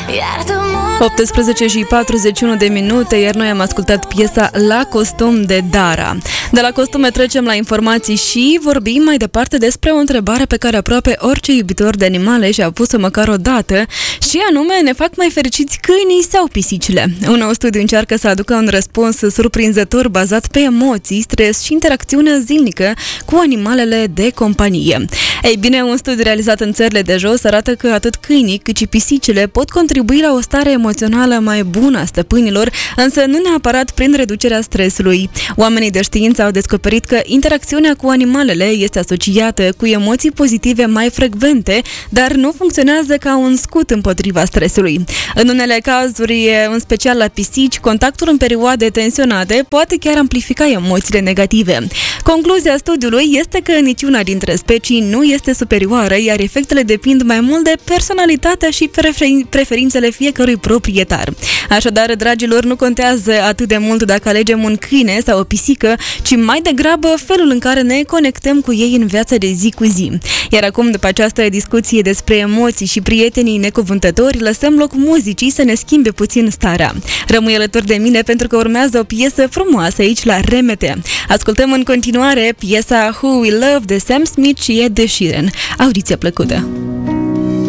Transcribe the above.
18 și 41 de minute, iar noi am ascultat piesa La Costum de Dara. De la costume trecem la informații și vorbim mai departe despre o întrebare pe care aproape orice iubitor de animale și-a pus-o măcar o dată, și anume, ne fac mai fericiți câinii sau pisicile? Un nou studiu încearcă să aducă un răspuns surprinzător bazat pe emoții, stres și interacțiunea zilnică cu animalele de companie. Ei bine, un studiu realizat în țările de jos arată că atât câinii cât și pisicile pot contribui la o stare emoțională mai bună a stăpânilor, însă nu neapărat prin reducerea stresului. Oamenii de știință au descoperit că interacțiunea cu animalele este asociată cu emoții pozitive mai frecvente, dar nu funcționează ca un scut împotriva stresului. În unele cazuri, în special la pisici, contactul în perioade tensionate poate chiar amplifica emoțiile negative. Concluzia studiului este că niciuna dintre specii nu este superioară, iar efectele depind mai mult de personalitatea și preferințele fiecărui proprietar. Așadar, dragilor, nu contează atât de mult dacă alegem un câine sau o pisică, ci mai degrabă felul în care ne conectăm cu ei în viața de zi cu zi. Iar acum, după această discuție despre emoții și prietenii necuvântători, lăsăm loc muzicii să ne schimbe puțin starea. Rămâi alături de mine pentru că urmează o piesă frumoasă aici la RMT. Ascultăm în continuare piesa Who We Love de Sam Smith și Ed Sheeran. Audiție plăcută!